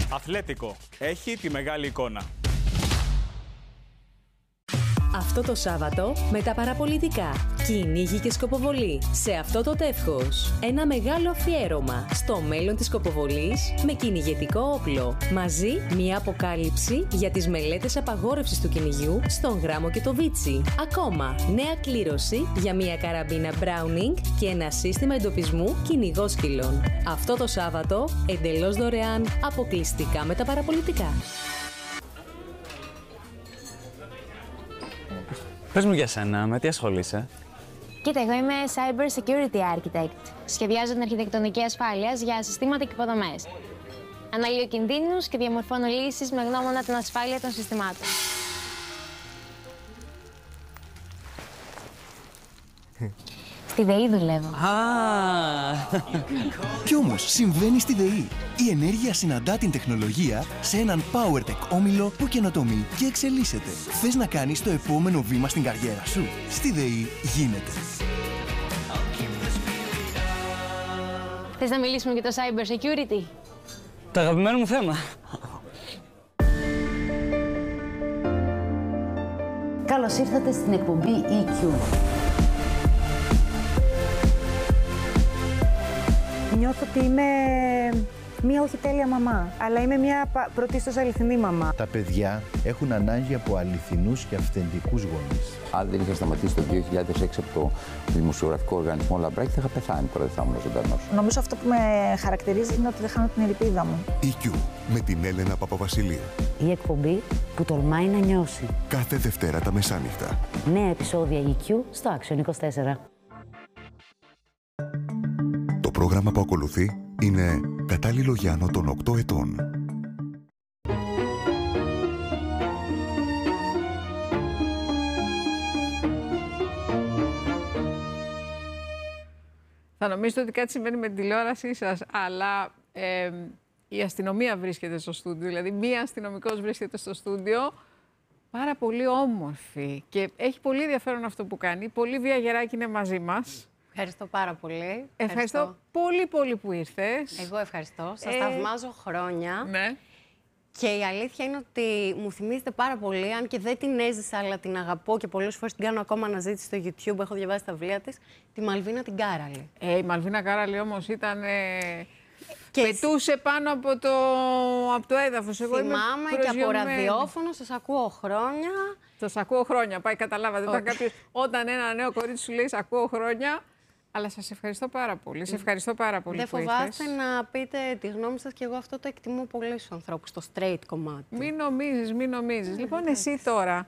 Αθλέτικο. Έχει τη μεγάλη εικόνα. Αυτό το Σάββατο με τα παραπολιτικά. Κυνήγι και σκοποβολή. Σε αυτό το τεύχος. Ένα μεγάλο αφιέρωμα στο μέλλον της σκοποβολής με κυνηγετικό όπλο. Μαζί μια αποκάλυψη για τις μελέτες απαγόρευσης του κυνηγιού στον Γράμμο και το Βίτσι. Ακόμα νέα κλήρωση για μια καραμπίνα Browning και ένα σύστημα εντοπισμού κυνηγόσκυλων. Αυτό το Σάββατο εντελώς δωρεάν, αποκλειστικά με τα παραπολιτικά. Πες μου για σένα, με τι ασχολείσαι? Κοίτα, εγώ είμαι Cyber Security Architect. Σχεδιάζω την αρχιτεκτονική ασφάλειας για συστήματα και υποδομές. Αναλύω κινδύνους και διαμορφώνω λύσεις με γνώμονα την ασφάλεια των συστημάτων. Στη ΔΕΗ δουλεύω. Κι όμως συμβαίνει στη ΔΕΗ. Η ενέργεια συναντά την τεχνολογία σε έναν PowerTech όμιλο που καινοτομεί και εξελίσσεται. Θες να κάνεις το επόμενο βήμα στην καριέρα σου? Στη ΔΕΗ γίνεται. Θες να μιλήσουμε για το Cyber Security? Το αγαπημένο μου θέμα. Καλώς ήρθατε στην εκπομπή EQ. Νιώθω ότι είμαι μία όχι τέλεια μαμά, αλλά είμαι μία πρωτίστως αληθινή μαμά. Τα παιδιά έχουν ανάγκη από αληθινούς και αυθεντικούς γονείς. Αν δεν είχα σταματήσει το 2006 από το δημοσιογραφικό οργανισμό Λαμπράκη, θα είχα πεθάνει τώρα, δεν θα ήμουν ζωντανός. Νομίζω αυτό που με χαρακτηρίζει είναι ότι δεν χάνω την ελπίδα μου. EQ με την Έλενα Παπαβασιλείου. Η εκπομπή που τολμάει να νιώσει. Κάθε Δευτέρα τα μεσάνυχτα. Νέα επεισόδια EQ στο Action 24. Το πρόγραμμα που ακολουθεί είναι κατάλληλο για άνω των 8 ετών. Θα νομίζετε ότι κάτι συμβαίνει με την τηλεόρασή σας, αλλά η αστυνομία βρίσκεται στο στούντιο, δηλαδή μία αστυνομικός βρίσκεται στο στούντιο, πάρα πολύ όμορφη και έχει πολύ ενδιαφέρον αυτό που κάνει. Πολύ Βία Γεράκη είναι μαζί μας. Ευχαριστώ πάρα πολύ. Ευχαριστώ πολύ που ήρθες. Εγώ ευχαριστώ. Σας θαυμάζω χρόνια. Ναι. Και η αλήθεια είναι ότι μου θυμίζετε πάρα πολύ, αν και δεν την έζησα, αλλά την αγαπώ και πολλές φορές την κάνω ακόμα αναζήτηση στο YouTube, έχω διαβάσει τα βιβλία της, τη Μαλβίνα την Κάραλη. Η Μαλβίνα Κάραλη όμως ήταν... πετούσε πάνω από το έδαφος. Εγώ θυμάμαι και από ραδιόφωνο, σας ακούω χρόνια. Σας ακούω χρόνια, πάει, καταλάβατε. Όταν ένα νέο κορίτσι σου λέει «Σας ακούω χρόνια», αλλά σας ευχαριστώ πάρα πολύ. Σε ευχαριστώ πάρα πολύ. Δεν φοβάστε να πείτε τη γνώμη σας και εγώ αυτό το εκτιμώ πολύ στους ανθρώπους, το straight κομμάτι. Μην νομίζεις. Λοιπόν, εσύ τώρα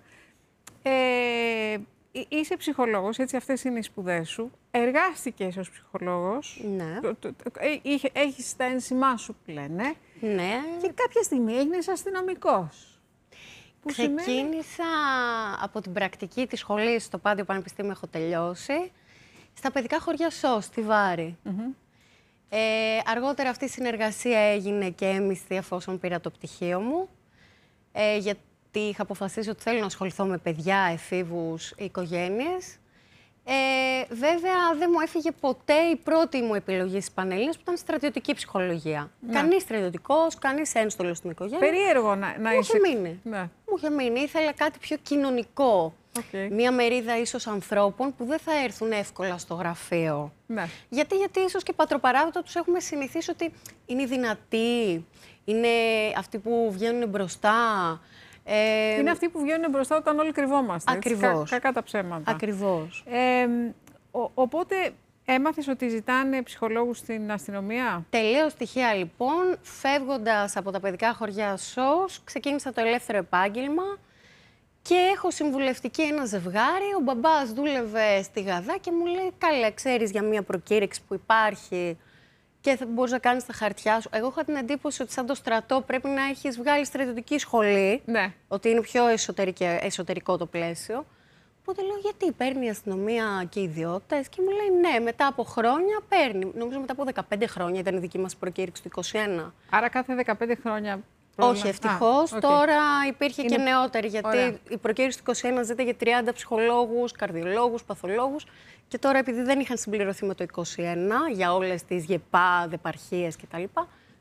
είσαι ψυχολόγος, έτσι αυτές είναι οι σπουδές σου. Εργάστηκες ως ψυχολόγος. Ναι. Έχεις τα ένσημά σου που λένε. Ναι. Και κάποια στιγμή έγινες αστυνομικός. Ξεκίνησα από την πρακτική της σχολής στο Πάντιο Πανεπιστήμιο, έχω τελειώσει. Στα παιδικά χωριά ΣΟΣ, στη Βάρη. Αργότερα αυτή η συνεργασία έγινε και έμισθη εφόσον πήρα το πτυχίο μου. Γιατί είχα αποφασίσει ότι θέλω να ασχοληθώ με παιδιά, εφήβους, οικογένειες. Βέβαια, δεν μου έφυγε ποτέ η πρώτη μου επιλογή στις Πανελλήνιες, που ήταν στρατιωτική ψυχολογία. Κανείς στρατιωτικός, κανείς ένστολος στην οικογένεια. Περίεργο να είσαι... Μου είχε μείνει. Ναι. Μου είχε μείνει. Ήθελα κάτι πιο κοινωνικό. Μία μερίδα ίσως ανθρώπων που δεν θα έρθουν εύκολα στο γραφείο. Ναι. Γιατί ίσως και πατροπαράδοτα τους έχουμε συνηθίσει ότι είναι δυνατοί, είναι αυτοί που βγαίνουν μπροστά. Είναι αυτοί που βγαίνουν μπροστά όταν όλοι κρυβόμαστε. Ακριβώς. Κακά τα ψέματα. Ακριβώς. Οπότε έμαθες ότι ζητάνε ψυχολόγους στην αστυνομία. Τελείως τυχαία λοιπόν, φεύγοντας από τα παιδικά χωριά ΣΟΣ, ξεκίνησα το ελεύθερο επάγγελμα και έχω συμβουλευτική ένα ζευγάρι. Ο μπαμπάς δούλευε στη Γαδά και μου λέει: «Καλά, ξέρεις για μια προκήρυξη που υπάρχει και θα μπορείς να κάνεις τα χαρτιά σου». Εγώ είχα την εντύπωση ότι σαν το στρατό πρέπει να έχεις βγάλει στρατιωτική σχολή, ναι. Ότι είναι πιο εσωτερικό το πλαίσιο. Οπότε λέω: «Γιατί παίρνει η αστυνομία και οι ιδιώτες?» Και μου λέει: «Ναι, μετά από χρόνια παίρνει». Νομίζω μετά από 15 χρόνια ήταν η δική μας προκήρυξη του 21. Άρα κάθε 15 χρόνια. Όχι, ευτυχώς. Τώρα υπήρχε και νεότερη, γιατί η προκήρυξη του 21 ζητάει για 30 ψυχολόγους, καρδιολόγους, παθολόγους. Και τώρα, επειδή δεν είχαν συμπληρωθεί με το 21 για όλες τις ΓΕΠΑΔ, επαρχίες κτλ.,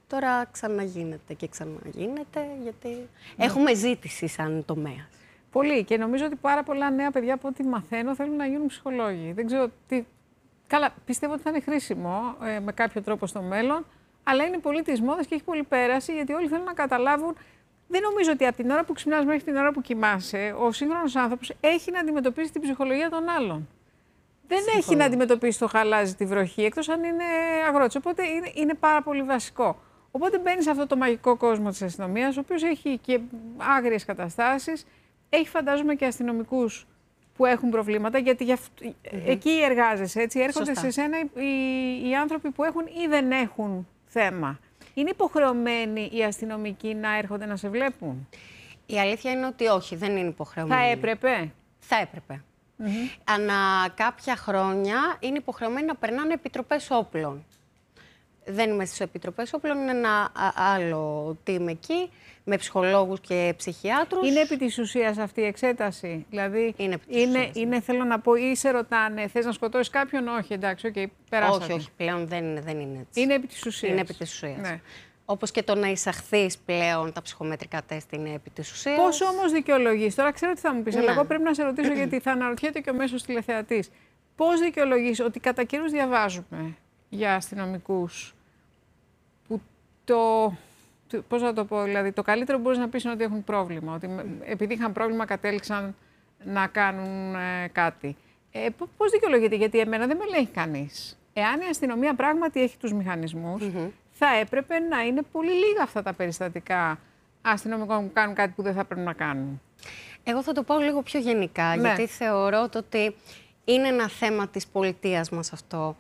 Τώρα ξαναγίνεται και ξαναγίνεται, γιατί έχουμε ζήτηση σαν τομέα. Πολύ. Και νομίζω ότι πάρα πολλά νέα παιδιά, από ό,τι μαθαίνω, θέλουν να γίνουν ψυχολόγοι. Δεν ξέρω τι. Καλά, πιστεύω ότι θα είναι χρήσιμο με κάποιο τρόπο στο μέλλον, αλλά είναι πολύ της μόδας και έχει πολύ πέραση, γιατί όλοι θέλουν να καταλάβουν. Δεν νομίζω ότι από την ώρα που ξυπνάς μέχρι την ώρα που κοιμάσαι, ο σύγχρονος άνθρωπος έχει να αντιμετωπίσει την ψυχολογία των άλλων. Δεν έχει να αντιμετωπίσει το χαλάζι, τη βροχή, εκτός αν είναι αγρότης. Οπότε είναι πάρα πολύ βασικό. Οπότε μπαίνει σε αυτό το μαγικό κόσμο της αστυνομίας, ο οποίος έχει και άγριες καταστάσεις, έχει φαντάζομαι και αστυνομικούς που έχουν προβλήματα, γιατί εκεί εργάζεσαι, έτσι. Έρχονται σε σένα οι άνθρωποι που έχουν ή δεν έχουν θέμα. Είναι υποχρεωμένοι οι αστυνομικοί να έρχονται να σε βλέπουν? Η αλήθεια είναι ότι όχι, δεν είναι υποχρεωμένοι. Θα έπρεπε? Θα έπρεπε. Ανά κάποια χρόνια είναι υποχρεωμένοι να περνάνε επιτροπές όπλων. Δεν είμαι στις επιτροπές όπλων, είναι ένα άλλο team εκεί, με ψυχολόγους και ψυχιάτρους. Είναι επί της ουσίας αυτή η εξέταση? Δηλαδή, είναι θέλω να πω, ή σε ρωτάνε, θες να σκοτώσεις κάποιον? Όχι, εντάξει, okay, περάσατε. Όχι, πλέον δεν είναι έτσι. Είναι επί της ουσίας. Είναι επί της ουσίας. Ναι. Όπως και το να εισαχθείς πλέον τα ψυχομετρικά τεστ είναι επί της ουσίας. Πώς όμως δικαιολογείς? Τώρα ξέρω τι θα μου πεις, αλλά εγώ πρέπει να σε ρωτήσω, γιατί θα αναρωτιέται και ο μέσος τηλεθεατής. Πώς δικαιολογείς ότι κατά καιρούς διαβάζουμε για αστυνομικούς που πώς να το πω, δηλαδή το καλύτερο που μπορείς να πεις είναι ότι έχουν πρόβλημα, ότι επειδή είχαν πρόβλημα κατέληξαν να κάνουν κάτι. Πώς δικαιολογείται? Γιατί εμένα δεν με ελέγχει κανείς. Εάν η αστυνομία πράγματι έχει τους μηχανισμούς, θα έπρεπε να είναι πολύ λίγα αυτά τα περιστατικά αστυνομικών που κάνουν κάτι που δεν θα πρέπει να κάνουν. Εγώ θα το πάω λίγο πιο γενικά, γιατί θεωρώ ότι είναι ένα θέμα της πολιτείας μας αυτό.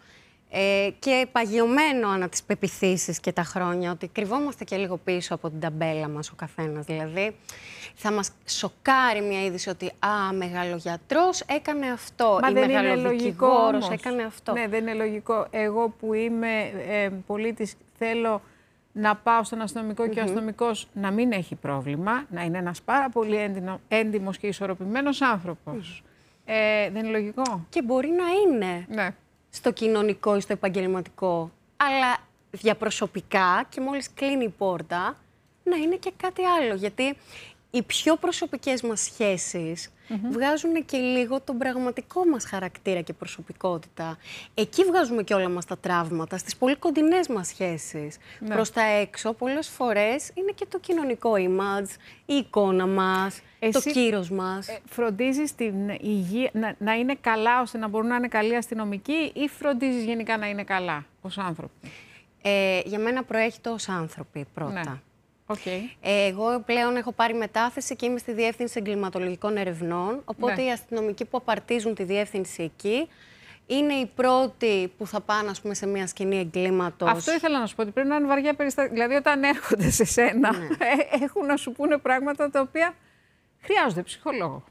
Και παγιωμένο ανά τις πεποιθήσεις και τα χρόνια, ότι κρυβόμαστε και λίγο πίσω από την ταμπέλα μας ο καθένας. Δηλαδή, θα μας σοκάρει μια είδηση ότι μεγαλογιατρός έκανε αυτό, ή μεγαλοδικηγόρος έκανε αυτό. Ναι, δεν είναι λογικό. Εγώ που είμαι πολίτης, θέλω να πάω στον αστυνομικό και ο αστυνομικός να μην έχει πρόβλημα, να είναι ένας πάρα πολύ έντιμος και ισορροπημένος άνθρωπος. Δεν είναι λογικό? Και μπορεί να είναι. Ναι. Στο κοινωνικό ή στο επαγγελματικό, αλλά διαπροσωπικά και μόλις κλείνει η πόρτα, να είναι και κάτι άλλο. Γιατί οι πιο προσωπικές μας σχέσεις βγάζουν και λίγο τον πραγματικό μας χαρακτήρα και προσωπικότητα. Εκεί βγάζουμε και όλα μας τα τραύματα, στις πολύ κοντινές μας σχέσεις. Ναι. Προς τα έξω, πολλές φορές, είναι και το κοινωνικό image, η εικόνα μας, το κύρος μας. Φροντίζεις την υγεία να είναι καλά, ώστε να μπορούν να είναι καλοί αστυνομικοί, ή φροντίζεις γενικά να είναι καλά ως άνθρωποι? Για μένα προέχει ως άνθρωποι πρώτα. Ναι. Okay. Εγώ πλέον έχω πάρει μετάθεση και είμαι στη Διεύθυνση Εγκληματολογικών Ερευνών, οπότε οι αστυνομικοί που απαρτίζουν τη διεύθυνση εκεί είναι οι πρώτοι που θα πάνε, ας πούμε, σε μια σκηνή εγκλήματος. Αυτό ήθελα να σου πω, ότι πρέπει να είναι βαριά περιστατικά. Δηλαδή, όταν έρχονται σε σένα, έχουν να σου πούνε πράγματα τα οποία χρειάζονται ψυχολόγο.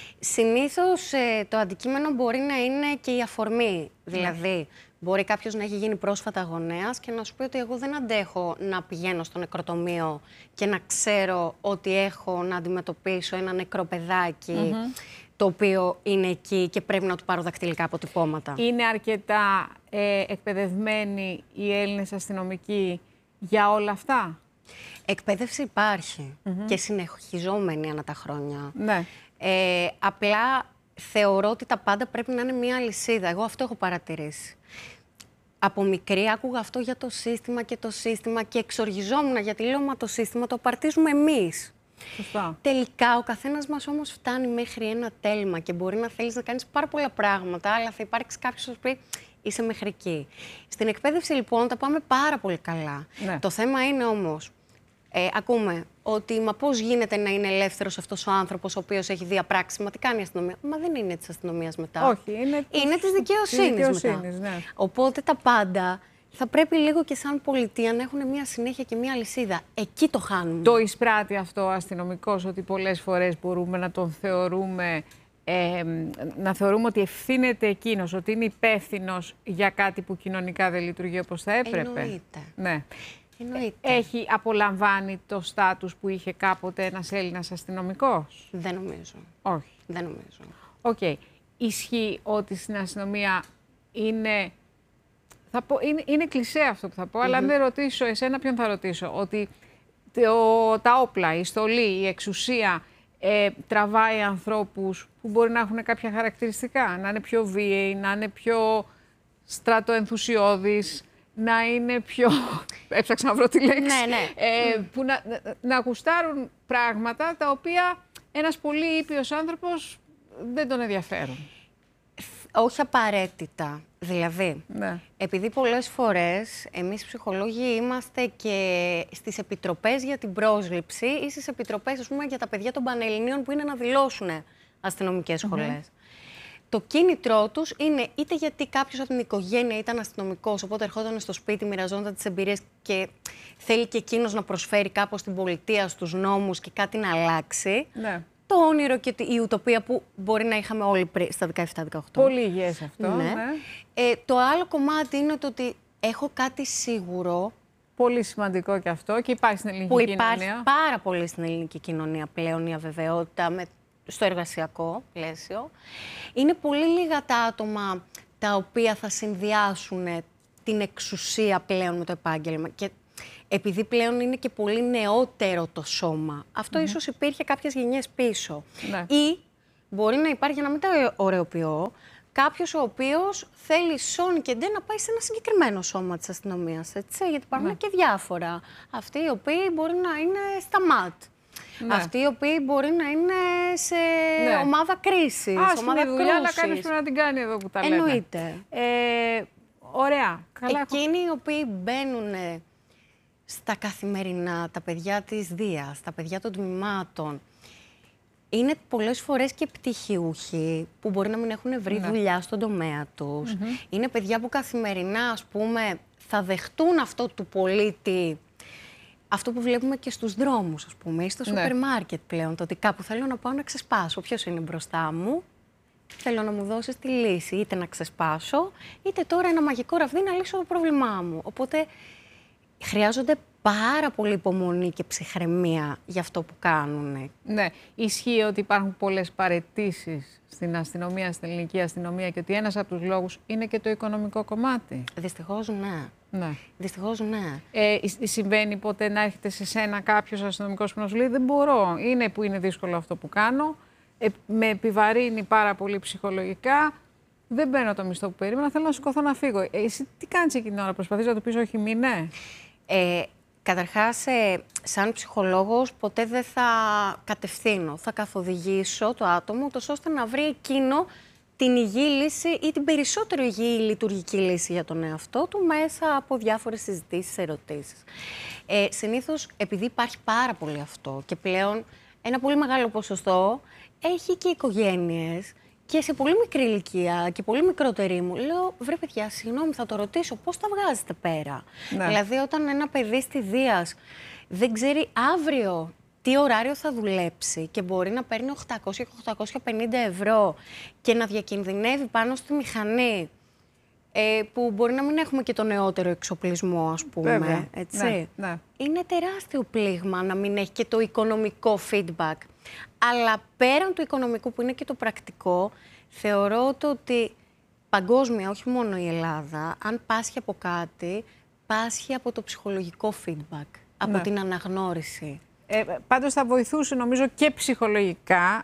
Συνήθως το αντικείμενο μπορεί να είναι και η αφορμή. Δηλαδή, μπορεί κάποιος να έχει γίνει πρόσφατα γονέας και να σου πει ότι εγώ δεν αντέχω να πηγαίνω στο νεκροτομείο και να ξέρω ότι έχω να αντιμετωπίσω ένα νεκρό παιδάκι το οποίο είναι εκεί και πρέπει να του πάρω δακτυλικά αποτυπώματα. Είναι αρκετά εκπαιδευμένοι οι Έλληνες αστυνομικοί για όλα αυτά? Εκπαίδευση υπάρχει και συνεχιζόμενη ανά τα χρόνια. Ναι. Απλά θεωρώ ότι τα πάντα πρέπει να είναι μία αλυσίδα. Εγώ αυτό έχω παρατηρήσει. Από μικρή άκουγα αυτό για το σύστημα και εξοργιζόμουν, γιατί λέω, μα το σύστημα το απαρτίζουμε εμείς. Σωστά. Τελικά ο καθένας μας όμως φτάνει μέχρι ένα τέλμα και μπορεί να θέλεις να κάνεις πάρα πολλά πράγματα, αλλά θα υπάρξει κάποιος που πει είσαι μέχρι εκεί. Στην εκπαίδευση λοιπόν τα πάμε πάρα πολύ καλά. Ναι. Το θέμα είναι όμως, ακούμε ότι μα πώς γίνεται να είναι ελεύθερος αυτός ο άνθρωπος ο οποίος έχει διαπράξει, μα τι κάνει η αστυνομία? Μα δεν είναι της αστυνομίας μετά. Όχι, είναι της δικαιοσύνης μετά. Ναι. Οπότε τα πάντα θα πρέπει λίγο και σαν πολιτεία να έχουν μια συνέχεια και μια αλυσίδα. Εκεί το χάνουμε. Το εισπράττει αυτό ο αστυνομικός, ότι πολλές φορές μπορούμε να τον θεωρούμε, να θεωρούμε ότι ευθύνεται εκείνος, ότι είναι υπεύθυνος για κάτι που κοινωνικά δεν λειτουργεί όπως θα έπρεπε? Εννοείται. Ναι. Εννοείται. Απολαμβάνει το στάτους που είχε κάποτε ένας Έλληνας αστυνομικός? Δεν νομίζω. Όχι. Δεν νομίζω. Οκ. Ισχύει ότι στην αστυνομία είναι είναι κλισέ αυτό που θα πω, αλλά αν δεν ρωτήσω εσένα, ποιον θα ρωτήσω? Ότι τα όπλα, η στολή, η εξουσία τραβάει ανθρώπους που μπορεί να έχουν κάποια χαρακτηριστικά, να είναι πιο βίαιοι, να είναι πιο στρατοενθουσιώδεις, να είναι πιο... Έψαξα να βρω τη λέξη. Που να γουστάρουν πράγματα τα οποία ένας πολύ ήπιος άνθρωπος δεν τον ενδιαφέρουν. Όχι απαραίτητα. Δηλαδή, επειδή πολλές φορές εμείς ψυχολόγοι είμαστε και στις επιτροπές για την πρόσληψη ή στις επιτροπές, ας πούμε, για τα παιδιά των Πανελληνίων που είναι να δηλώσουν αστυνομικές σχολές. Το κίνητρό τους είναι είτε γιατί κάποιος από την οικογένεια ήταν αστυνομικός, οπότε ερχόταν στο σπίτι, μοιραζόταν τις εμπειρίες και θέλει και εκείνος να προσφέρει κάπως στην πολιτεία, στους νόμους και κάτι να αλλάξει. Το όνειρο και η ουτοπία που μπορεί να είχαμε όλοι πριν στα 17-18. Πολύ υγιές αυτό. Το άλλο κομμάτι είναι το ότι έχω κάτι σίγουρο. Πολύ σημαντικό και αυτό και υπάρχει στην ελληνική κοινωνία. Που υπάρχει πάρα πολύ στην ελληνική κοινωνία πλέον η αβεβαιότητα στο εργασιακό πλαίσιο. Είναι πολύ λίγα τα άτομα τα οποία θα συνδυάσουν την εξουσία πλέον με το επάγγελμα. Και επειδή πλέον είναι και πολύ νεότερο το σώμα, αυτό ίσως υπήρχε κάποιες γενιές πίσω. Ή μπορεί να υπάρχει, για να μην τα ωρεοποιώ, κάποιος ο οποίος θέλει σόν και ντε να πάει σε ένα συγκεκριμένο σώμα της αστυνομίας, έτσι, γιατί υπάρχουν και διάφορα. Αυτοί οι οποίοι μπορεί να είναι στα ΜΑΤ. Αυτοί οι οποίοι μπορεί να είναι σε ομάδα κρίσης, ομάδα δουλειά, αλλά κάποιος πρέπει να την κάνει εδώ που τα λέμε. Εννοείται. Ωραία. Εκείνοι οι οποίοι μπαίνουν στα καθημερινά, τα παιδιά της Δίας, τα παιδιά των τμήματων, είναι πολλές φορές και πτυχιούχοι που μπορεί να μην έχουν βρει δουλειά στον τομέα τους. Είναι παιδιά που καθημερινά, ας πούμε, θα δεχτούν αυτό του πολίτη, αυτό που βλέπουμε και στους δρόμους, ας πούμε, ή στο σούπερ μάρκετ πλέον, το ότι κάπου θέλω να πάω να ξεσπάσω. Ποιος είναι μπροστά μου, θέλω να μου δώσεις τη λύση, είτε να ξεσπάσω, είτε τώρα ένα μαγικό ραβδί να λύσω το πρόβλημά μου. Οπότε χρειάζονται πάρα πολύ υπομονή και ψυχραιμία για αυτό που κάνουν. Ναι, ισχύει ότι υπάρχουν πολλές παραιτήσεις στην αστυνομία, στην ελληνική αστυνομία και ότι ένας από τους λόγους είναι και το οικονομικό κομμάτι. Δυστυχώς ναι. Δυστυχώς ναι. Συμβαίνει ποτέ να έρχεται σε σένα κάποιος αστυνομικός που να σου λέει δεν μπορώ, είναι που είναι δύσκολο αυτό που κάνω, με επιβαρύνει πάρα πολύ ψυχολογικά, δεν παίρνω το μισθό που περίμενα, θέλω να σηκωθώ να φύγω. Εσύ τι κάνεις εκείνη την ώρα, προσπαθείς να του πεις όχι μη ναι? Καταρχάς, σαν ψυχολόγος, ποτέ δεν θα κατευθύνω. Θα καθοδηγήσω το άτομο, ούτως ώστε να βρει εκείνο την υγιή λύση ή την περισσότερο υγιή λειτουργική λύση για τον εαυτό του μέσα από διάφορες συζητήσεις, ερωτήσεις. Συνήθως, επειδή υπάρχει πάρα πολύ αυτό και πλέον ένα πολύ μεγάλο ποσοστό έχει και οικογένειες και σε πολύ μικρή ηλικία και πολύ μικρότερη μου, λέω, βρε παιδιά, συγγνώμη, θα το ρωτήσω, πώς τα βγάζετε πέρα? Δηλαδή, όταν ένα παιδί στη Δίας δεν ξέρει αύριο τι ωράριο θα δουλέψει και μπορεί να παίρνει 800 και 850 ευρώ και να διακινδυνεύει πάνω στη μηχανή, που μπορεί να μην έχουμε και το νεότερο εξοπλισμό, ας πούμε. Βέβαια. Έτσι. Είναι τεράστιο πλήγμα να μην έχει και το οικονομικό feedback. Αλλά πέραν του οικονομικού που είναι και το πρακτικό, θεωρώ ότι παγκόσμια, όχι μόνο η Ελλάδα, αν πάσχει από κάτι, πάσχει από το ψυχολογικό feedback, από την αναγνώριση. Πάντως θα βοηθούσε νομίζω και ψυχολογικά,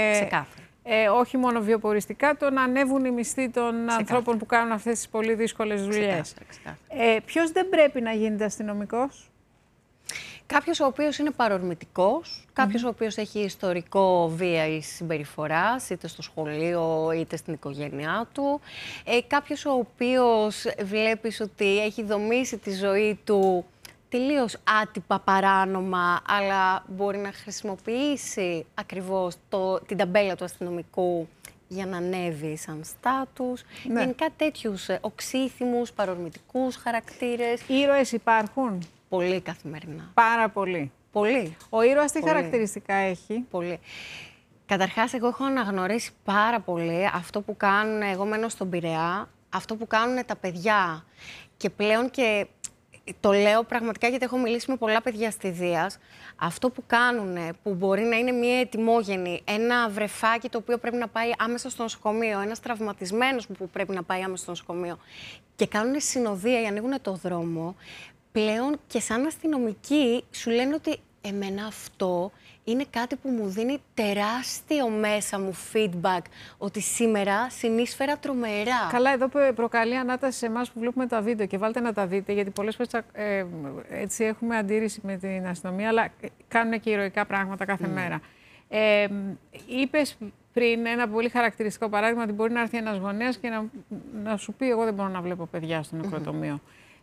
όχι μόνο βιοποριστικά, το να ανέβουν οι μισθοί των ανθρώπων που κάνουν αυτές τις πολύ δύσκολες δουλειές. Ποιος δεν πρέπει να γίνεται αστυνομικός? Κάποιος ο οποίος είναι παρορμητικός, κάποιος ο οποίος έχει ιστορικό βίαιης συμπεριφοράς, είτε στο σχολείο είτε στην οικογένειά του, κάποιος ο οποίος βλέπεις ότι έχει δομήσει τη ζωή του τελείως άτυπα, παράνομα, αλλά μπορεί να χρησιμοποιήσει ακριβώς την ταμπέλα του αστυνομικού για να ανέβει σαν στάτους. Γενικά τέτοιους οξύθυμους, παρορμητικούς χαρακτήρες. Ήρωες υπάρχουν? Πολύ καθημερινά. Πάρα πολύ. Πολύ. Ο ήρωας τι χαρακτηριστικά έχει? Πολύ. Καταρχάς, εγώ έχω αναγνωρίσει πάρα πολύ αυτό που κάνουν, εγώ μένω στον Πειραιά, αυτό που κάνουν τα παιδιά. Και πλέον και το λέω πραγματικά γιατί έχω μιλήσει με πολλά παιδιά στη Δίας. Αυτό που κάνουν, που μπορεί να είναι μια ετοιμόγενη, ένα βρεφάκι το οποίο πρέπει να πάει άμεσα στο νοσοκομείο, ένας τραυματισμένος που πρέπει να πάει άμεσα στο νοσοκομείο και κάνουν συνοδεία ή ανοίγουν το δρόμο, πλέον και σαν αστυνομικοί σου λένε ότι εμένα αυτό είναι κάτι που μου δίνει τεράστιο μέσα μου feedback, ότι σήμερα συνείσφερα τρομερά. Καλά, εδώ προκαλεί ανάταση σε εμάς που βλέπουμε τα βίντεο και βάλτε να τα δείτε, γιατί πολλές φορές έτσι έχουμε αντίρρηση με την αστυνομία, αλλά κάνουν και ηρωικά πράγματα κάθε μέρα. Είπες πριν ένα πολύ χαρακτηριστικό παράδειγμα, ότι μπορεί να έρθει ένας γονέας και να σου πει: εγώ δεν μπορώ να βλέπω παιδιά στο νεκροτομείο.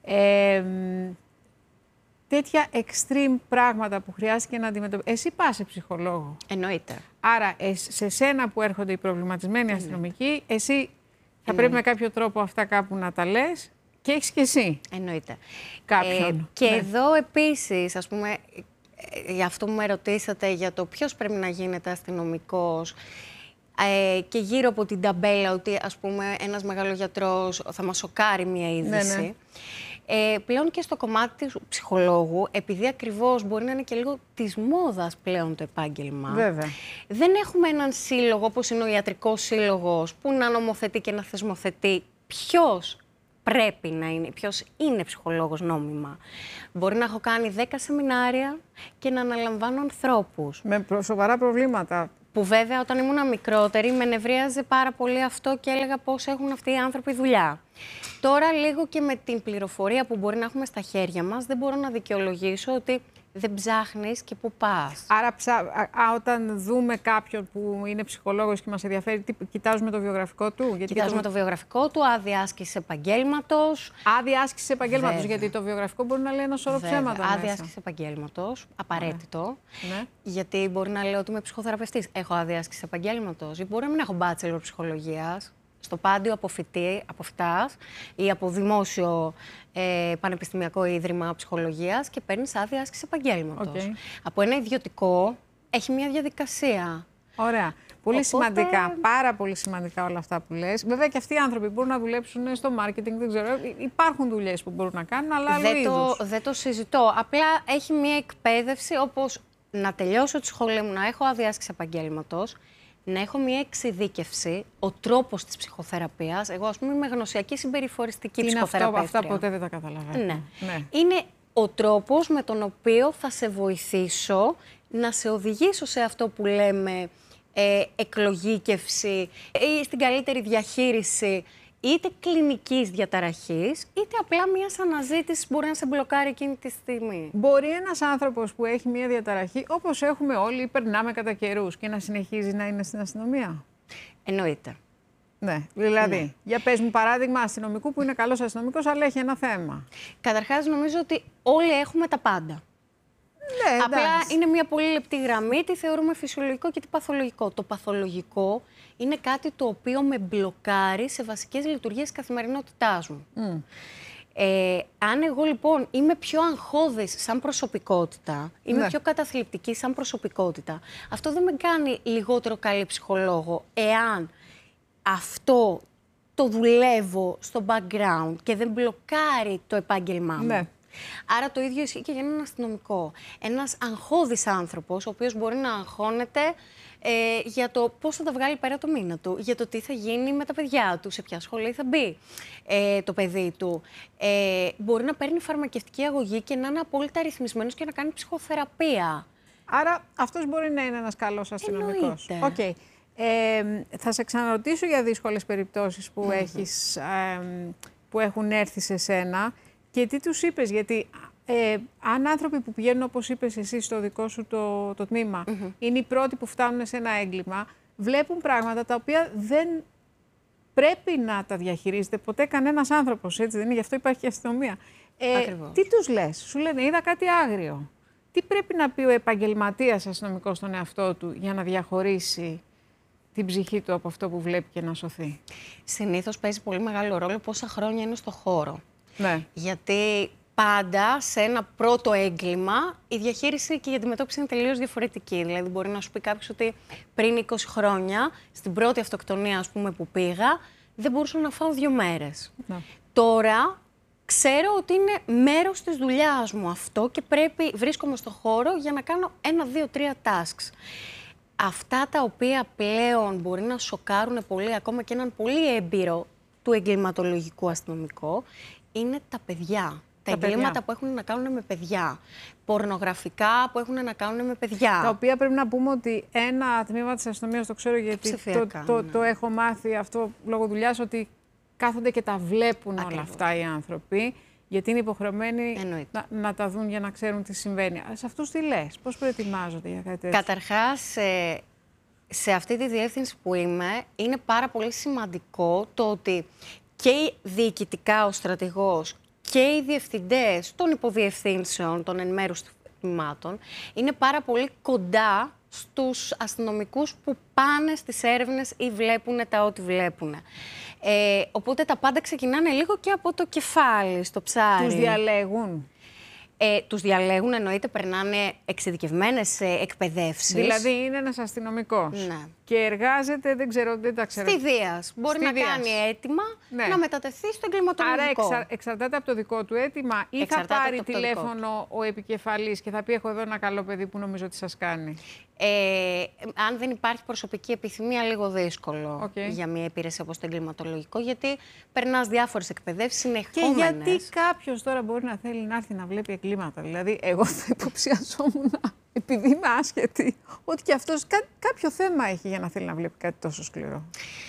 Τέτοια extreme πράγματα που χρειάστηκε να αντιμετωπίσει. Εσύ πας σε ψυχολόγο. Εννοείται. Άρα, σε σένα που έρχονται οι προβληματισμένοι αστυνομικοί, εσύ θα πρέπει με κάποιο τρόπο αυτά κάπου να τα λες και έχεις και εσύ. Εννοείται. Κάποιον. Και εδώ επίσης, ας πούμε, για αυτό που με ρωτήσατε για το ποιος πρέπει να γίνεται αστυνομικός, και γύρω από την ταμπέλα ότι, ας πούμε, ένας μεγαλογιατρός θα μας σοκάρει μια είδηση. Ναι. Πλέον και στο κομμάτι του ψυχολόγου, επειδή ακριβώς μπορεί να είναι και λίγο της μόδας πλέον το επάγγελμα. Βέβαια. Δεν έχουμε έναν σύλλογο, όπως είναι ο ιατρικός σύλλογος, που να νομοθετεί και να θεσμοθετεί ποιος πρέπει να είναι, ποιος είναι ψυχολόγος νόμιμα. Μπορεί να έχω κάνει 10 σεμινάρια και να αναλαμβάνω ανθρώπους. Με σοβαρά προβλήματα. Που βέβαια όταν ήμουν μικρότερη με νευρίαζε πάρα πολύ αυτό και έλεγα πώς έχουν αυτοί οι άνθρωποι δουλειά. Τώρα λίγο και με την πληροφορία που μπορεί να έχουμε στα χέρια μας, δεν μπορώ να δικαιολογήσω ότι δεν ψάχνεις και πού πας. Άρα όταν δούμε κάποιον που είναι ψυχολόγος και μας ενδιαφέρει, κοιτάζουμε το βιογραφικό του. Κοιτάζουμε το βιογραφικό του, άδεια άσκηση επαγγέλματος. Άδεια άσκηση επαγγέλματος, γιατί το βιογραφικό μπορεί να λέει ένα σωρό ψέματα. Άδεια άσκηση επαγγέλματος, απαραίτητο. Ναι. Γιατί μπορεί να λέω ότι είμαι ψυχοθεραπευτής. Έχω άδεια άσκηση επαγγέλματος. Ή μπορεί να μην έχω bachelor ψυχολογίας. Στο Πάντιο αποφυτάς ή από δημόσιο πανεπιστημιακό ίδρυμα ψυχολογίας και παίρνεις άδεια άσκηση επαγγέλματος. Από ένα ιδιωτικό έχει μια διαδικασία. Ωραία. Πολύ σημαντικά, πάρα πολύ σημαντικά όλα αυτά που λες. Βέβαια και αυτοί οι άνθρωποι μπορούν να δουλέψουν στο marketing, δεν ξέρω. Υπάρχουν δουλειές που μπορούν να κάνουν, αλλά δεν το συζητώ. Απλά έχει μια εκπαίδευση όπως να τελειώσω τη σχολή μου, να έχω άδεια άσκηση επαγγέλματος, να έχω μια εξειδίκευση, ο τρόπος της ψυχοθεραπείας. Εγώ, ας πούμε, είμαι γνωσιακή συμπεριφοριστική ψυχοθεραπεύτρια. Αυτά ποτέ δεν τα καταλαβαίνω. Ναι. Είναι ο τρόπος με τον οποίο θα σε βοηθήσω να σε οδηγήσω σε αυτό που λέμε εκλογήκευση ή στην καλύτερη διαχείριση είτε κλινικής διαταραχής, είτε απλά μιας αναζήτησης που μπορεί να σε μπλοκάρει εκείνη τη στιγμή. Μπορεί ένας άνθρωπος που έχει μια διαταραχή, όπως έχουμε όλοι, περνάμε κατά καιρούς, και να συνεχίζει να είναι στην αστυνομία? Εννοείται. Ναι, δηλαδή, για πες μου παράδειγμα αστυνομικού που είναι καλός αστυνομικός, αλλά έχει ένα θέμα. Καταρχάς, νομίζω ότι όλοι έχουμε τα πάντα. Ναι, απλά είναι μια πολύ λεπτή γραμμή, τι θεωρούμε φυσιολογικό και τι παθολογικό. Το παθολογικό είναι κάτι το οποίο με μπλοκάρει σε βασικές λειτουργίες της καθημερινότητάς μου. Αν εγώ λοιπόν είμαι πιο αγχώδης σαν προσωπικότητα, είμαι πιο καταθλιπτική σαν προσωπικότητα, αυτό δεν με κάνει λιγότερο καλή ψυχολόγο, εάν αυτό το δουλεύω στο background και δεν μπλοκάρει το επάγγελμά μου. Ναι. Άρα το ίδιο ισχύει και για έναν αστυνομικό. Ένας αγχώδης άνθρωπος, ο οποίος μπορεί να αγχώνεται για το πώς θα τα βγάλει πέρα το μήνα του, για το τι θα γίνει με τα παιδιά του, σε ποια σχολή θα μπει το παιδί του. Μπορεί να παίρνει φαρμακευτική αγωγή και να είναι απόλυτα ρυθμισμένος και να κάνει ψυχοθεραπεία. Άρα αυτός μπορεί να είναι ένας καλός αστυνομικός. Okay. Θα σε ξαναρωτήσω για δύσκολες περιπτώσεις που έχεις, που έχουν έρθει σε σένα. Και τι τους είπες, γιατί αν άνθρωποι που πηγαίνουν, όπως είπες εσύ, στο δικό σου το τμήμα, είναι οι πρώτοι που φτάνουν σε ένα έγκλημα, βλέπουν πράγματα τα οποία δεν πρέπει να τα διαχειρίζεται ποτέ κανένας άνθρωπος, έτσι δεν είναι? Γι' αυτό υπάρχει και αστυνομία. Τι τους λες? Σου λένε, είδα κάτι άγριο. Τι πρέπει να πει ο επαγγελματίας αστυνομικός στον εαυτό του για να διαχωρίσει την ψυχή του από αυτό που βλέπει και να σωθεί? Συνήθως παίζει πολύ μεγάλο ρόλο πόσα χρόνια είναι στο χώρο. Ναι. Γιατί πάντα σε ένα πρώτο έγκλημα η διαχείριση και η αντιμετώπιση είναι τελείως διαφορετική. Δηλαδή, μπορεί να σου πει κάποιος ότι πριν 20 χρόνια, στην πρώτη αυτοκτονία, ας πούμε, που πήγα, δεν μπορούσα να φάω 2 μέρες. Ναι. Τώρα ξέρω ότι είναι μέρος της δουλειάς μου αυτό και βρίσκομαι στο χώρο για να κάνω 1, 2, 3 tasks. Αυτά τα οποία πλέον μπορεί να σοκάρουν πολύ, ακόμα και έναν πολύ έμπειρο του εγκληματολογικού αστυνομικού είναι τα παιδιά. Τα εγκλήματα που έχουν να κάνουν με παιδιά. Πορνογραφικά που έχουν να κάνουν με παιδιά. Τα οποία πρέπει να πούμε ότι ένα τμήμα της αστυνομίας, το ξέρω γιατί το έχω μάθει αυτό λόγω δουλειάς, ότι κάθονται και τα βλέπουν όλα αυτά οι άνθρωποι, γιατί είναι υποχρεωμένοι να τα δουν για να ξέρουν τι συμβαίνει. Σε αυτούς τι λες, πώς προετοιμάζονται για κάτι τέτοιο? Καταρχάς, σε αυτή τη διεύθυνση που είμαι, είναι πάρα πολύ σημαντικό το ότι και διοικητικά ο στρατηγός και οι διευθυντές των υποδιευθύνσεων των εν μέρους τμήματων είναι πάρα πολύ κοντά στους αστυνομικούς που πάνε στις έρευνες ή βλέπουν τα ό,τι βλέπουν. Οπότε τα πάντα ξεκινάνε λίγο και από το κεφάλι, στο ψάρι. Τους διαλέγουν. Τους διαλέγουν, εννοείται, περνάνε εξειδικευμένες εκπαιδεύσεις. Δηλαδή είναι ένας αστυνομικός. Ναι. Και εργάζεται, δεν τα ξέρω. Στη Δίας. Μπορεί να κάνει αίτημα να μετατεθεί στο εγκληματολογικό. Άρα εξαρτάται από το δικό του αίτημα ή θα πάρει τηλέφωνο ο επικεφαλής και θα πει: έχω εδώ ένα καλό παιδί που νομίζω ότι σας κάνει. Αν δεν υπάρχει προσωπική επιθυμία, λίγο δύσκολο για μια υπηρεσία όπως το εγκληματολογικό, γιατί περνάς διάφορες εκπαιδεύσεις συνεχόμενες. Και γιατί κάποιος τώρα μπορεί να θέλει να έρθει να βλέπει εγκλήματα? Δηλαδή, εγώ θα υποψιαζόμουν, επειδή είμαι άσχετη, ότι και αυτός κάποιο θέμα έχει για να θέλει να βλέπει κάτι τόσο σκληρό.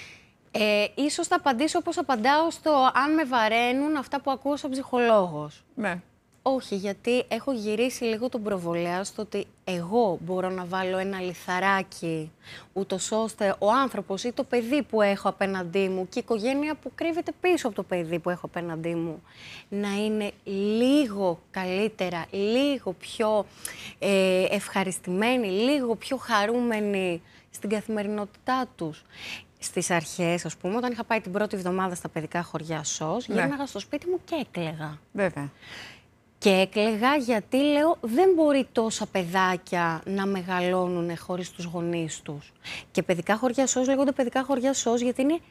Ίσως θα απαντήσω όπως απαντάω στο αν με βαραίνουν αυτά που ακούω σαν ψυχολόγος. Ναι. Όχι, γιατί έχω γυρίσει λίγο τον προβολέα στο ότι εγώ μπορώ να βάλω ένα λιθαράκι, ούτως ώστε ο άνθρωπος ή το παιδί που έχω απέναντί μου και η οικογένεια που κρύβεται πίσω από το παιδί που έχω απέναντί μου να είναι λίγο καλύτερα, λίγο πιο ευχαριστημένοι, λίγο πιο χαρούμενοι στην καθημερινότητά τους. Στις αρχές, ας πούμε, όταν είχα πάει την πρώτη εβδομάδα στα παιδικά χωριά ΣΟΣ, γύρναγα στο σπίτι μου και έκλαιγα. Βέβαια. Και έκλαιγα γιατί λέω δεν μπορεί τόσα παιδάκια να μεγαλώνουν χωρίς τους γονείς τους. Και παιδικά χωριά ΣΟΣ λέγονται παιδικά χωριά ΣΟΣ γιατί είναι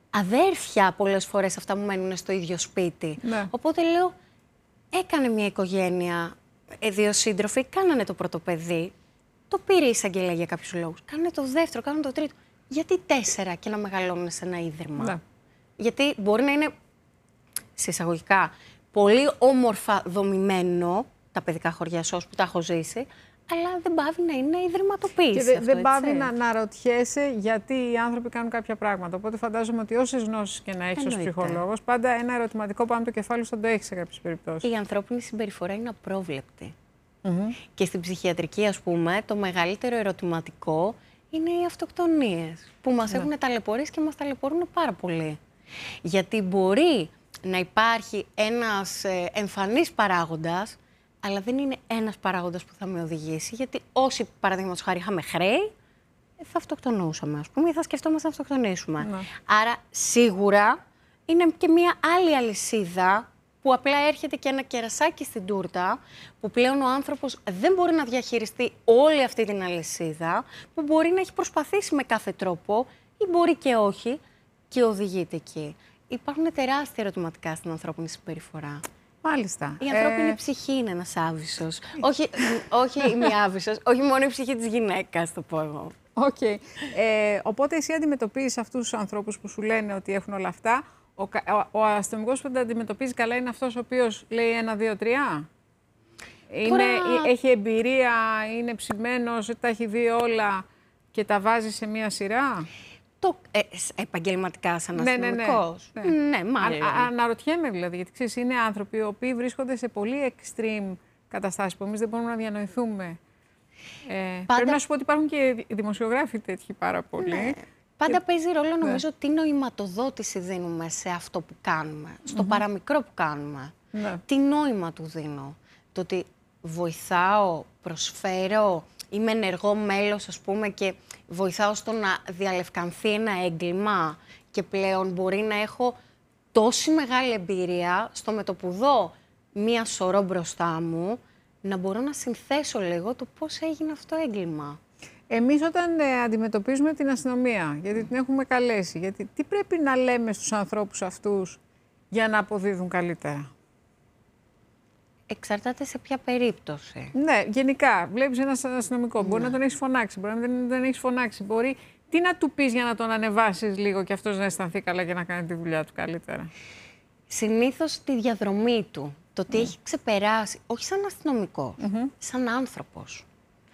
αδέρφια πολλές φορές αυτά που μένουν στο ίδιο σπίτι. Ναι. Οπότε λέω, έκανε μια οικογένεια, δύο σύντροφοι, κάνανε το πρώτο παιδί, το πήρε η εισαγγελέα για κάποιους λόγους, κάνανε το δεύτερο, κάνανε το τρίτο. Γιατί 4 και να μεγαλώνουν σε ένα ίδρυμα? Ναι. Γιατί μπορεί να είναι, σε εισαγωγικά, πολύ όμορφα δομημένο τα παιδικά χωριά ΣΟΣ που τα έχω ζήσει, αλλά δεν πάβει να είναι ιδρυματοποίηση. Και δεν πάβει να ρωτιέσαι γιατί οι άνθρωποι κάνουν κάποια πράγματα. Οπότε φαντάζομαι ότι όσες γνώσεις και να έχεις ως ψυχολόγος, πάντα ένα ερωτηματικό πάνω από το κεφάλι σου θα το έχεις σε κάποιες περιπτώσεις. Η ανθρώπινη συμπεριφορά είναι απρόβλεπτη. Και στην ψυχιατρική, ας πούμε, το μεγαλύτερο ερωτηματικό είναι οι αυτοκτονίες, που μας έχουν ταλαιπωρήσει και μας ταλαιπωρούν πάρα πολύ. Γιατί μπορεί να υπάρχει ένας εμφανής παράγοντας, αλλά δεν είναι ένας παράγοντας που θα με οδηγήσει, γιατί όσοι, παραδείγματος χάρη, είχαμε χρέη, θα αυτοκτονούσαμε, ας πούμε, ή θα σκεφτόμαστε να αυτοκτονήσουμε. Ναι. Άρα, σίγουρα, είναι και μια άλλη αλυσίδα, που απλά έρχεται και ένα κερασάκι στην τούρτα, που πλέον ο άνθρωπος δεν μπορεί να διαχειριστεί όλη αυτή την αλυσίδα, που μπορεί να έχει προσπαθήσει με κάθε τρόπο, ή μπορεί και όχι, και οδηγείται εκεί. Υπάρχουν τεράστια ερωτηματικά στην ανθρώπινη συμπεριφορά. Μάλιστα. Η ανθρώπινη ψυχή είναι ένας άβυσσος. όχι η μία άβυσσος, όχι μόνο η ψυχή της γυναίκας, το πω εγώ. Οπότε εσύ αντιμετωπίζεις αυτούς τους ανθρώπους που σου λένε ότι έχουν όλα αυτά. Ο αστυνομικός που τα αντιμετωπίζει καλά είναι αυτός ο οποίος λέει 1, 2, 3. Έχει εμπειρία, είναι ψημένος, τα έχει δει όλα και τα βάζει σε μία σειρά. Επαγγελματικά σαν αστυνομικός. Ναι, μάλλον. Αναρωτιέμαι δηλαδή, γιατί ξέρεις, είναι άνθρωποι οι οποίοι βρίσκονται σε πολύ extreme καταστάσεις που εμείς δεν μπορούμε να διανοηθούμε. Πρέπει να σου πω ότι υπάρχουν και δημοσιογράφοι τέτοιοι πάρα πολύ. Ναι. Πάντα παίζει ρόλο, νομίζω, τι νοηματοδότηση δίνουμε σε αυτό που κάνουμε, στο παραμικρό που κάνουμε. Ναι. Τι νόημα του δίνω? Το ότι βοηθάω, προσφέρω, είμαι ενεργό μέλος, ας πούμε, και βοηθάω στο να διαλευκανθεί ένα έγκλημα και πλέον μπορεί να έχω τόση μεγάλη εμπειρία στο με το που δω μία σωρό μπροστά μου, να μπορώ να συνθέσω λίγο το πώς έγινε αυτό το έγκλημα. Εμείς όταν αντιμετωπίζουμε την αστυνομία, γιατί την έχουμε καλέσει, γιατί τι πρέπει να λέμε στους ανθρώπους αυτούς για να αποδίδουν καλύτερα? Εξαρτάται σε ποια περίπτωση. Ναι, γενικά. Βλέπεις έναν αστυνομικό. Μπορεί να τον έχεις φωνάξει, μπορεί να δεν τον έχεις φωνάξει. Τι να του πεις για να τον ανεβάσεις λίγο και αυτός να αισθανθεί καλά και να κάνει τη δουλειά του καλύτερα? Συνήθως τη διαδρομή του, το τι έχει ξεπεράσει, όχι σαν αστυνομικός, σαν άνθρωπος.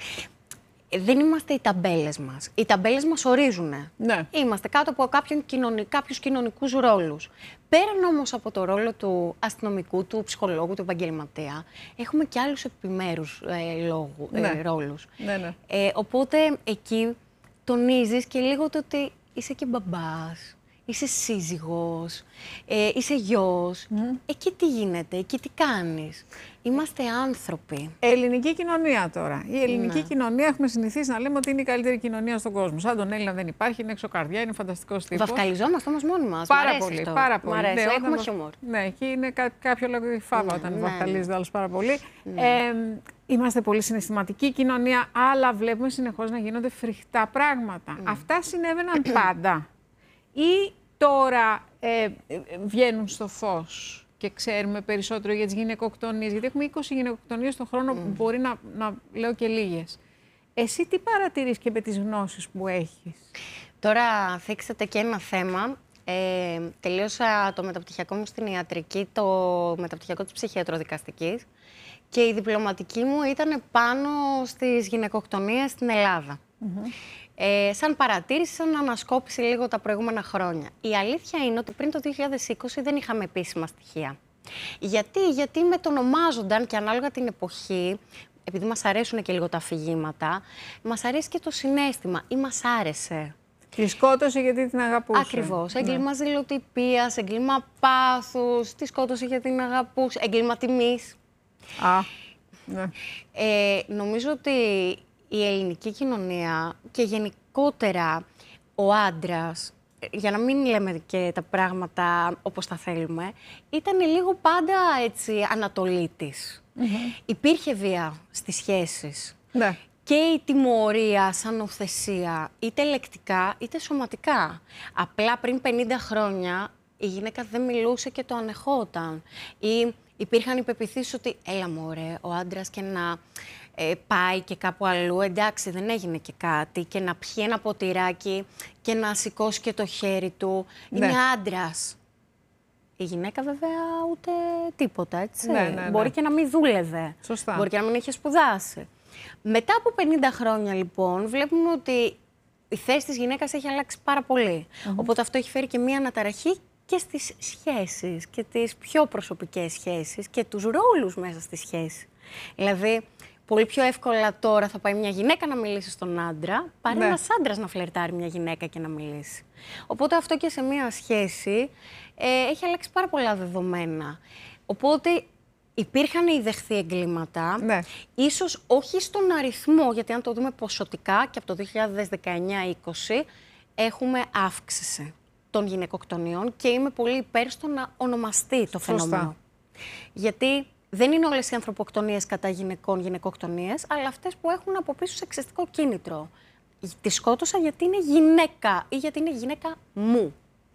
Δεν είμαστε οι ταμπέλες μας. Οι ταμπέλες μας ορίζουν. Ναι. Είμαστε κάτω από κάποιους κοινωνικούς ρόλους. Πέραν όμως από το ρόλο του αστυνομικού, του ψυχολόγου, του επαγγελματία, έχουμε και άλλους επιμέρους ρόλους. Ναι. Οπότε εκεί τονίζεις και λίγο το ότι είσαι και μπαμπάς, είσαι σύζυγος, είσαι γιος. Εκεί τι γίνεται, εκεί τι κάνεις. Είμαστε άνθρωποι. Ελληνική κοινωνία τώρα. Η ελληνική κοινωνία έχουμε συνηθίσει να λέμε ότι είναι η καλύτερη κοινωνία στον κόσμο. Σαν τον Έλληνα δεν υπάρχει, είναι εξωκαρδιά, είναι φανταστικός τύπος. Βαφκαλιζόμαστε όμως μόνοι μας. Πάρα πολύ, πάρα πολύ. Μ' αρέσει, έχουμε χιούμορ. Ναι, εκεί είναι κάποιο λόγο η φάβα όταν βαφκαλίζεται άλλος πάρα πολύ. Είμαστε πολύ συναισθηματική κοινωνία, αλλά βλέπουμε συνεχώς να γίνονται φρικτά πράγματα. Αυτά συνέβαιναν πάντα ή τώρα βγαίνουν στο φως και ξέρουμε περισσότερο για τις γυναικοκτονίες? Γιατί έχουμε 20 γυναικοκτονίες στον χρόνο που μπορεί να λέω και λίγες. Εσύ τι παρατηρείς και με τις γνώσεις που έχεις? Τώρα θίξατε και ένα θέμα. Τελείωσα το μεταπτυχιακό μου στην ιατρική, το μεταπτυχιακό της ψυχιατροδικαστικής, και η διπλωματική μου ήταν πάνω στις γυναικοκτονίες στην Ελλάδα. Σαν παρατήρηση, σαν ανασκόπηση λίγο τα προηγούμενα χρόνια. Η αλήθεια είναι ότι πριν το 2020 δεν είχαμε επίσημα στοιχεία. Γιατί μετονομάζονταν και ανάλογα την εποχή, επειδή μας αρέσουν και λίγο τα αφηγήματα, μας αρέσει και το συναίσθημα ή μας άρεσε. Τη σκότωσε γιατί την αγαπούσε. Ακριβώς. Έγκλημα ζηλοτυπίας, έγκλημα πάθους, τη σκότωσε γιατί την αγαπούσε, έγκλημα τιμής. Ναι. Νομίζω ότι η ελληνική κοινωνία και γενικότερα ο άντρας, για να μην λέμε και τα πράγματα όπως τα θέλουμε, ήταν λίγο πάντα έτσι ανατολίτης. Υπήρχε βία στις σχέσεις. Ναι. Και η τιμωρία σαν ουθεσία, είτε λεκτικά είτε σωματικά. Απλά πριν 50 χρόνια η γυναίκα δεν μιλούσε και το ανεχόταν. Ή υπήρχαν οι πεποιθήσεις ότι έλα μωρέ, ο άντρας και να πάει και κάπου αλλού, εντάξει δεν έγινε και κάτι, και να πιει ένα ποτηράκι και να σηκώσει και το χέρι του. Ναι. Είναι άντρας. Η γυναίκα βέβαια ούτε τίποτα, έτσι. Ναι. Μπορεί και να μην δούλευε. Σωστά. Μπορεί και να μην είχε σπουδάσει. Μετά από 50 χρόνια, λοιπόν, βλέπουμε ότι η θέση της γυναίκας έχει αλλάξει πάρα πολύ. Οπότε αυτό έχει φέρει και μία αναταραχή και στις σχέσεις και τις πιο προσωπικές σχέσεις και τους ρόλους μέσα στη σχέση. Δηλαδή, πολύ πιο εύκολα τώρα θα πάει μια γυναίκα να μιλήσει στον άντρα, παρά ένας άντρας να φλερτάρει μια γυναίκα και να μιλήσει. Οπότε αυτό και σε μια σχέση έχει αλλάξει πάρα πολλά δεδομένα. Οπότε υπήρχαν ιδεχθεί εγκλήματα, ίσως όχι στον αριθμό, γιατί αν το δούμε ποσοτικά και από το 2019-20 έχουμε αύξηση των γυναικοκτονιών και είμαι πολύ υπέρ στο να ονομαστεί το φαινόμενο. Γιατί δεν είναι όλες οι ανθρωποκτονίες κατά γυναικών γυναικοκτονίες, αλλά αυτές που έχουν από πίσω σεξιστικό κίνητρο. Τη σκότωσα γιατί είναι γυναίκα ή γιατί είναι γυναίκα μου.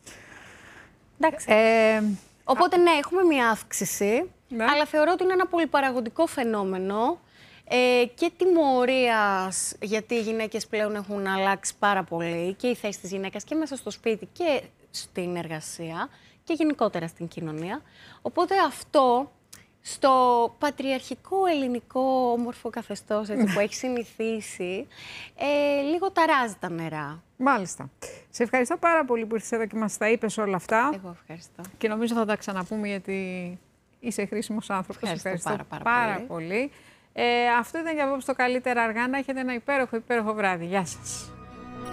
Εντάξει. Οπότε ναι, έχουμε μια αύξηση, αλλά θεωρώ ότι είναι ένα πολυπαραγωγικό φαινόμενο και τιμωρίας, γιατί οι γυναίκες πλέον έχουν αλλάξει πάρα πολύ και η θέση της γυναίκας και μέσα στο σπίτι και στην εργασία και γενικότερα στην κοινωνία. Οπότε αυτό στο πατριαρχικό ελληνικό όμορφο καθεστώς που έχει συνηθίσει, λίγο ταράζει τα νερά. Μάλιστα. Σε ευχαριστώ πάρα πολύ που ήρθες εδώ και μας τα είπες όλα αυτά. Εγώ ευχαριστώ. Και νομίζω θα τα ξαναπούμε γιατί είσαι χρήσιμος άνθρωπος. Ευχαριστώ πάρα πολύ. Αυτό ήταν για απόψε το Καλύτερα Αργά. Να έχετε ένα υπέροχο βράδυ. Γεια σας.